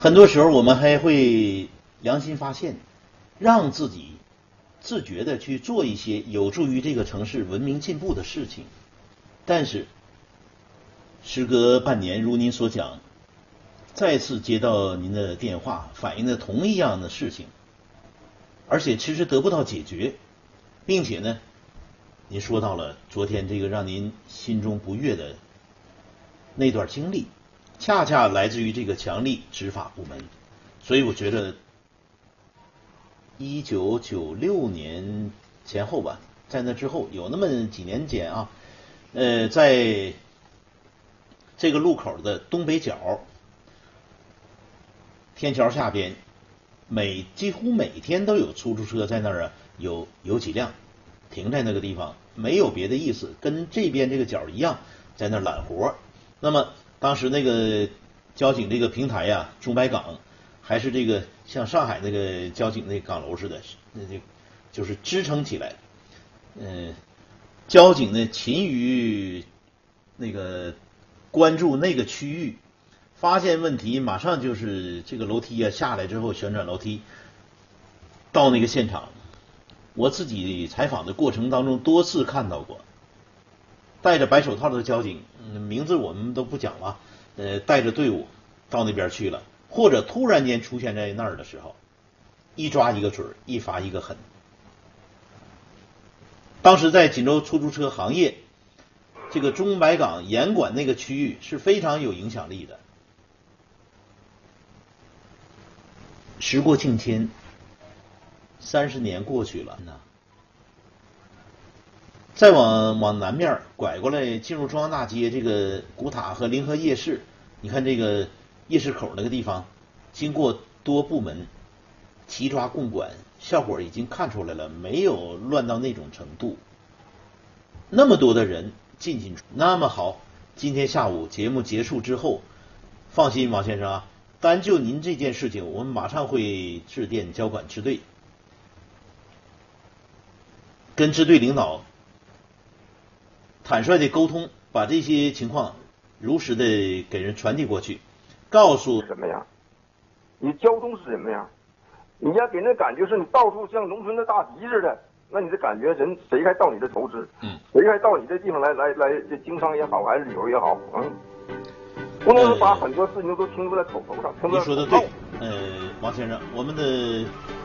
很多时候我们还会良心发现，让自己自觉的去做一些有助于这个城市文明进步的事情。但是时隔半年，如您所讲，再次接到您的电话，反映的同一样的事情，而且迟迟得不到解决，并且呢，您说到了昨天这个让您心中不悦的那段经历，恰恰来自于这个强力执法部门。所以我觉得1996年前后吧，在那之后有那么几年间啊，在这个路口的东北角天桥下边，几乎每天都有出租车在那儿啊，有几辆停在那个地方，没有别的意思，跟这边这个角一样，在那儿揽活。那么当时那个交警这个平台呀，中白岗还是这个像上海那个交警那岗楼似的，就是支撑起来。交警呢勤于那个关注那个区域，发现问题马上就是这个楼梯啊下来之后旋转楼梯到那个现场。我自己采访的过程当中多次看到过，戴着白手套的交警，名字我们都不讲了，带着队伍到那边去了，或者突然间出现在那儿的时候，一抓一个准，一罚一个狠。当时在锦州出租车行业，这个中白岗严管那个区域是非常有影响力的。时过境迁，30年过去了，再往南面拐过来，进入中央大街这个古塔和临河夜市，你看这个夜市口那个地方，经过多部门齐抓共管，效果已经看出来了，没有乱到那种程度。那么多的人进出，那么好，今天下午节目结束之后，放心王先生啊，单就您这件事情，我们马上会致电交管支队，跟支队领导坦率的沟通，把这些情况如实的给人传递过去，告诉什么呀？你交通是什么呀？你要给人感觉是你到处像农村的大集似的，那你的感觉人谁还到你这投资？谁还到你这地方来经商也好，还是旅游也好，不能把很多事情都听在口头上。 你说的对，王先生，我们的